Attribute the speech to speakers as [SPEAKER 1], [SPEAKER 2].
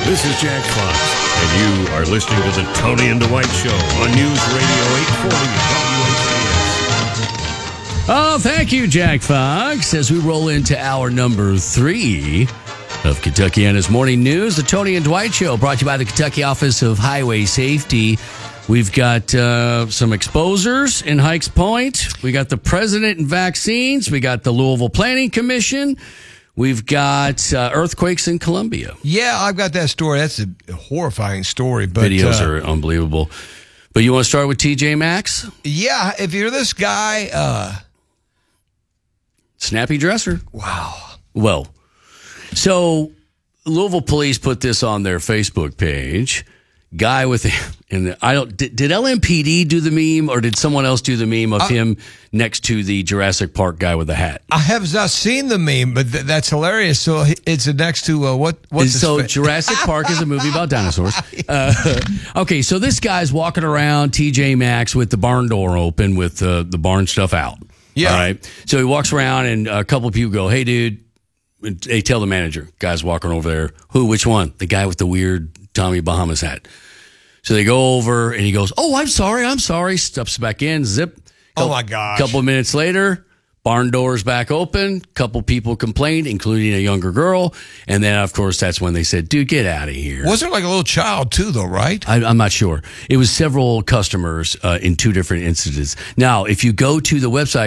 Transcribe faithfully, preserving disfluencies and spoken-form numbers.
[SPEAKER 1] This is Jack Fox, and you are listening to the Tony and Dwight Show on News Radio eight forty W H A S.
[SPEAKER 2] Oh, thank you, Jack Fox. As we roll into hour number three of Kentuckiana's Morning News, the Tony and Dwight Show, brought to you by the Kentucky Office of Highway Safety. We've got uh, some exposers in Hikes Point. We got the president and vaccines. We got the Louisville Planning Commission. We've got uh, earthquakes in Columbia.
[SPEAKER 3] Yeah, I've got that story. That's a horrifying story. But
[SPEAKER 2] Videos
[SPEAKER 3] uh,
[SPEAKER 2] are unbelievable. But you want to start with T J Maxx?
[SPEAKER 3] Yeah, if you're this guy, uh,
[SPEAKER 2] snappy dresser.
[SPEAKER 3] Wow.
[SPEAKER 2] Well, so Louisville police put this on their Facebook page. Guy with, and I don't. Did, did L M P D do the meme, or did someone else do the meme of
[SPEAKER 3] I,
[SPEAKER 2] him next to the Jurassic Park guy with the hat?
[SPEAKER 3] I have not seen the meme, but th- that's hilarious. So it's next to uh, what? What's
[SPEAKER 2] so
[SPEAKER 3] his fa-
[SPEAKER 2] Jurassic Park is a movie about dinosaurs. Uh, okay, so this guy's walking around T J Maxx with the barn door open with uh, the barn stuff out.
[SPEAKER 3] Yeah.
[SPEAKER 2] All right. So he walks around, and a couple of people go, "Hey, dude." They tell the manager, guy's walking over there. Who? Which one? The guy with the weird Tommy Bahamas hat. So they go over, and he goes, "Oh, I'm sorry, I'm sorry." Steps back in, zip.
[SPEAKER 3] Oh, my gosh.
[SPEAKER 2] A couple of minutes later, barn doors back open. Couple people complained, including a younger girl. And then, of course, that's when they said, "Dude, get out of here."
[SPEAKER 3] Was there like a little child, too, though, right?
[SPEAKER 2] I, I'm not sure. It was several customers uh, in two different instances. Now, if you go to the website,